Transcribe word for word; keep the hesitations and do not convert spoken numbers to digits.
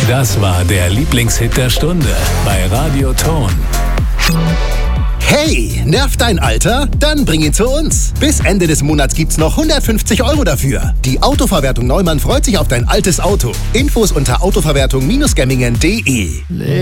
Das war der Lieblingshit der Stunde bei Radio Ton. Hey, nervt dein Alter? Dann bring ihn zu uns. Bis Ende des Monats gibt's noch hundertfünfzig Euro dafür. Die Autoverwertung Neumann freut sich auf dein altes Auto. Infos unter autoverwertung Bindestrich gemmingen punkt de.